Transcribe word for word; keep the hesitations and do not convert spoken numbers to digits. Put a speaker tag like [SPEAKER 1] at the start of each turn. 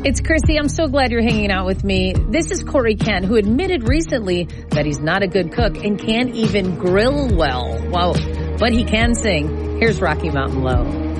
[SPEAKER 1] It's Chrissy. I'm so glad you're hanging out with me. This is Corey Kent, who admitted recently that he's not a good cook and can't even grill well. Well, but he can sing. Here's Rocky Mountain Low.